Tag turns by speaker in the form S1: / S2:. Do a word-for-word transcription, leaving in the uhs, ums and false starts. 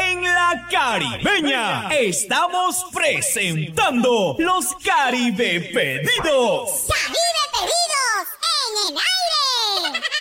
S1: En la Caribeña estamos presentando los Caribe Pedidos.